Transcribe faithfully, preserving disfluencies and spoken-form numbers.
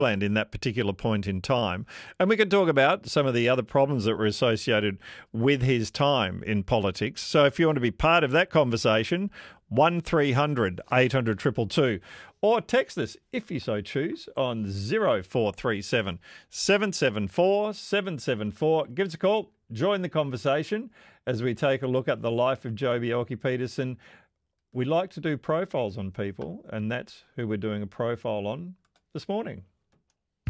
Queensland in that particular point in time. And we can talk about some of the other problems that were associated with his time in politics. So if you want to be part of that conversation, one three hundred eight hundred two two two, or text us, if you so choose, on zero four three seven seven seven four seven seven four. Give us a call, join the conversation as we take a look at the life of Joh Bjelke-Petersen. We like to do profiles on people, and that's who we're doing a profile on this morning.